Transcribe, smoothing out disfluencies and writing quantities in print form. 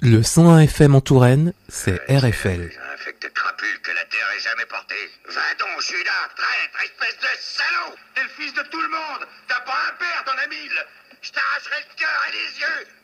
Le 101 FM en Touraine, c'est RFL. J'ai un infecté de crapule que la terre ait jamais porté. Va donc, Judas, traître, espèce de salaud! T'es le fils de tout le monde! T'as pas un père dans la mille! Je t'arracherai le cœur et les yeux!